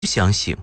想醒。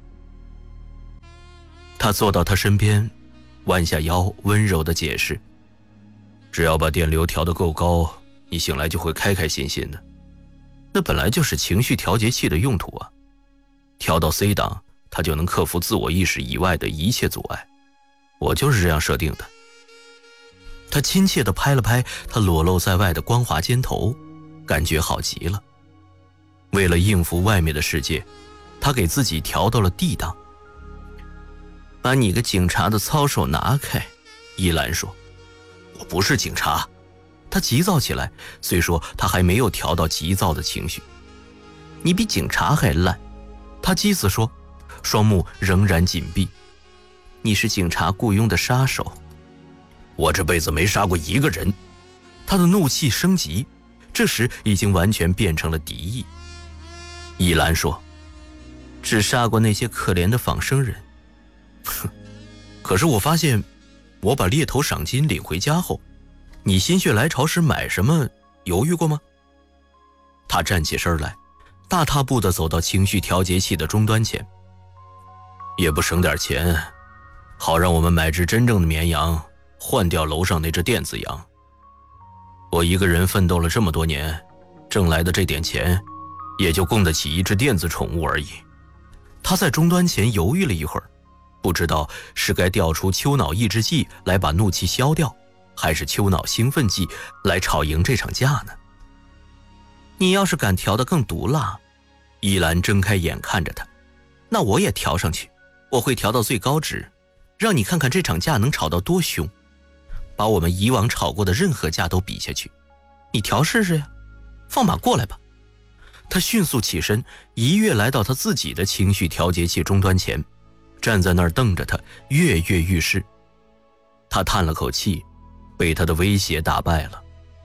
他坐到他身边，弯下腰，温柔地解释：只要把电流调得够高，你醒来就会开开心心的。那本来就是情绪调节器的用途啊，调到 C 档，它就能克服自我意识以外的一切阻碍。我就是这样设定的。他亲切地拍了拍他裸露在外的光滑肩头，感觉好极了。为了应付外面的世界，他给自己调到了 D 档。把你个警察的操守拿开，依兰说。我不是警察。他急躁起来，虽说他还没有调到急躁的情绪。你比警察还烂，他讥刺说，双目仍然紧闭。你是警察雇佣的杀手。我这辈子没杀过一个人。他的怒气升级，这时已经完全变成了敌意。依兰说，只杀过那些可怜的仿生人。哼，可是我发现，我把猎头赏金领回家后，你心血来潮时买什么犹豫过吗？他站起身来，大踏步地走到情绪调节器的终端前。也不省点钱，好让我们买只真正的绵羊，换掉楼上那只电子羊。我一个人奋斗了这么多年，挣来的这点钱也就供得起一只电子宠物而已。他在终端前犹豫了一会儿，不知道是该调出丘脑抑制剂来把怒气消掉，还是丘脑兴奋剂来吵赢这场架呢？你要是敢调得更毒辣，依兰睁开眼看着他，那我也调上去，我会调到最高值，让你看看这场架能吵到多凶，把我们以往吵过的任何架都比下去。你调试试呀，放马过来吧。他迅速起身，一跃来到他自己的情绪调节器终端前，站在那儿瞪着他，跃跃欲试。他叹了口气，被他的威胁打败了。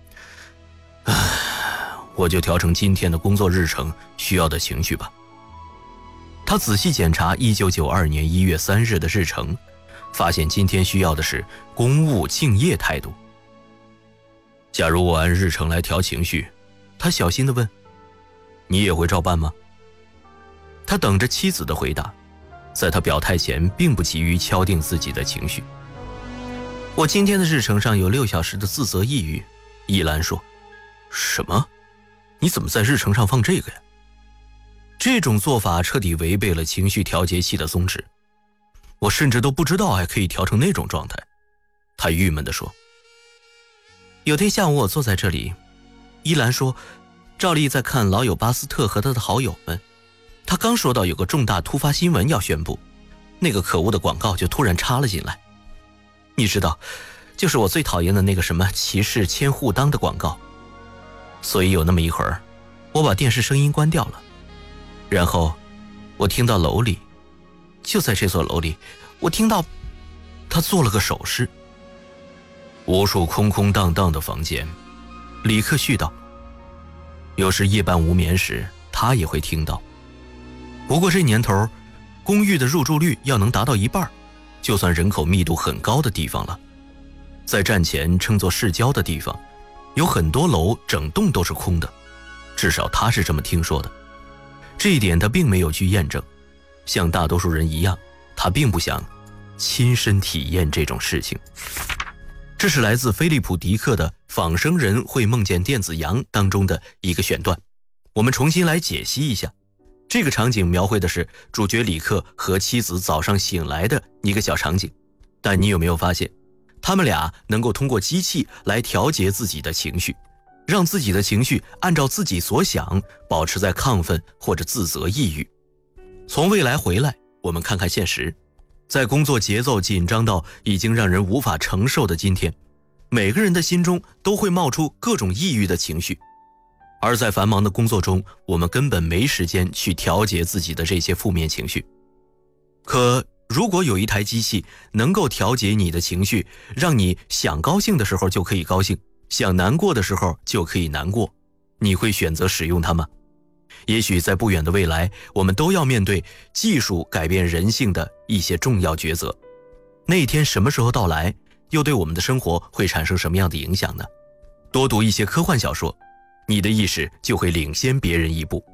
我就调成今天的工作日程需要的情绪吧。他仔细检查1992年1月3日的日程，发现今天需要的是公务敬业态度。假如我按日程来调情绪，他小心地问，你也会照办吗？他等着妻子的回答，在他表态前并不急于敲定自己的情绪。我今天的日程上有6小时的自责抑郁，依兰说。什么？你怎么在日程上放这个呀？这种做法彻底违背了情绪调节器的宗旨，我甚至都不知道还可以调成那种状态。他郁闷地说。有天下午我坐在这里，依兰说，照例在看老友巴斯特和他的好友们，他刚说到有个重大突发新闻要宣布，那个可恶的广告就突然插了进来。你知道，就是我最讨厌的那个什么骑士千户当的广告。所以有那么一会儿，我把电视声音关掉了，然后我听到楼里，就在这座楼里，我听到他做了个手势。无数空空荡荡的房间，李克絮道，有时夜半无眠时他也会听到。不过这年头，公寓的入住率要能达到1半，就算人口密度很高的地方了。在站前称作市郊的地方，有很多楼整栋都是空的，至少他是这么听说的。这一点他并没有去验证，像大多数人一样，他并不想亲身体验这种事情。这是来自菲利普·迪克的《仿生人会梦见电子羊》当中的一个选段，我们重新来解析一下。这个场景描绘的是主角李克和妻子早上醒来的一个小场景，但你有没有发现，他们俩能够通过机器来调节自己的情绪，让自己的情绪按照自己所想保持在亢奋或者自责抑郁。从未来回来，我们看看现实，在工作节奏紧张到已经让人无法承受的今天，每个人的心中都会冒出各种抑郁的情绪，而在繁忙的工作中，我们根本没时间去调节自己的这些负面情绪。可如果有一台机器能够调节你的情绪，让你想高兴的时候就可以高兴，想难过的时候就可以难过，你会选择使用它吗？也许在不远的未来，我们都要面对技术改变人性的一些重要抉择。那一天什么时候到来，又对我们的生活会产生什么样的影响呢？多读一些科幻小说，你的意识就会领先别人一步。